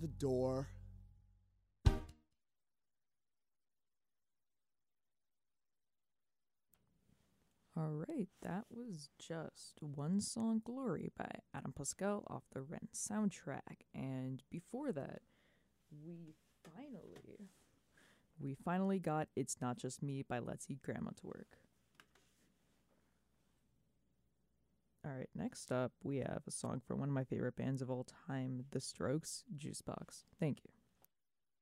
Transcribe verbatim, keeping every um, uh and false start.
the door. Alright, that was just One Song Glory by Adam Pascal off the Rent soundtrack. And before that, we finally we finally got It's Not Just Me by Let's Eat Grandma to work. Alright, next up we have a song from one of my favorite bands of all time, The Strokes, Juicebox. Thank you.